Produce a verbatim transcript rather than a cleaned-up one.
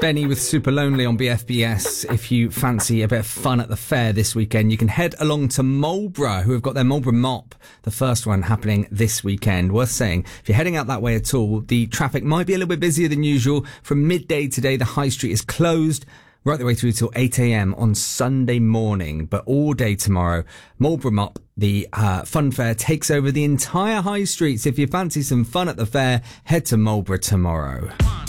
Benny with Super Lonely on B F B S. If you fancy a bit of fun at the fair this weekend, you can head along to Marlborough, who have got their Marlborough Mop, the first one happening this weekend. Worth saying, if you're heading out that way at all, the traffic might be a little bit busier than usual. From midday today, the high street is closed right the way through till eight a.m. on Sunday morning. But all day tomorrow, Marlborough Mop, the uh, fun fair, takes over the entire high street. So if you fancy some fun at the fair, head to Marlborough tomorrow.